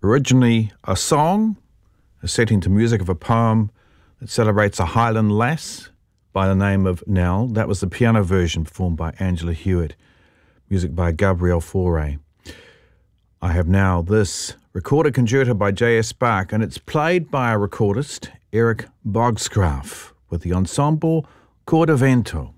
Originally a song, a setting to music of a poem that celebrates a Highland lass by the name of Nell. That was the piano version performed by Angela Hewitt, music by Gabriel Fauré. I have now this recorded concerto by J.S. Bach, and it's played by a recordist, Eric Bogsgraaf, with the ensemble Cordovento.